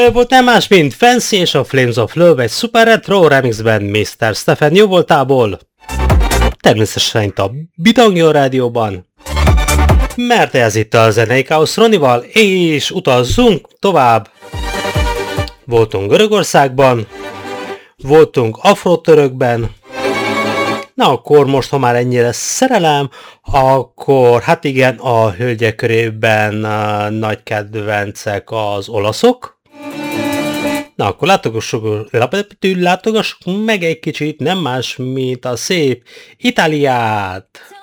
előbb volt nem más, mint Fancy és a Flames of Love egy Super Retro remixben Mr. Stefan jó voltából. Természetesen itt a Bitangyon rádióban. Mert ez itt a Zenei Káosz Ronival, és utazzunk tovább. Voltunk Görögországban, voltunk Afro-törökben. Na akkor most, ha már ennyire szerelem, akkor hát igen, a hölgyek körében nagy kedvencek az olaszok. Na akkor látogassuk meg egy kicsit, nem más, mint a szép Itáliát.